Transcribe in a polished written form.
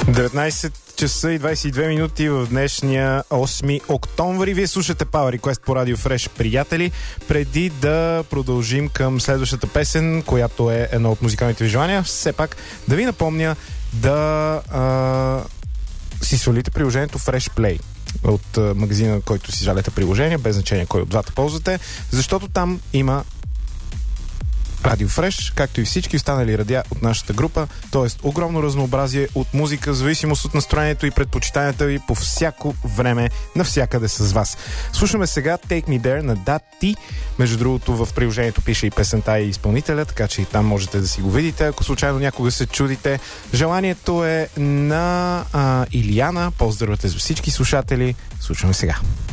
19 часа и 22 минути в днешния 8 октомври. Вие слушате Power Request по Радио Фреш, приятели. Преди да продължим към следващата песен, която е едно от музикалните ви желания, все пак да ви напомня да си свалите приложението Fresh Play от магазина, който си жалете приложение, без значение кой от двата ползвате, защото там има Радио Фреш, както и всички останали радиа от нашата група, т.е. огромно разнообразие от музика, в зависимост от настроението и предпочитанията ви по всяко време, навсякъде с вас. Слушаме сега Take Me There на Dati. Между другото, в приложението пише и песента и изпълнителя, така че и там можете да си го видите, ако случайно някога се чудите. Желанието е на Илияна. Поздравете за всички слушатели. Слушаме сега.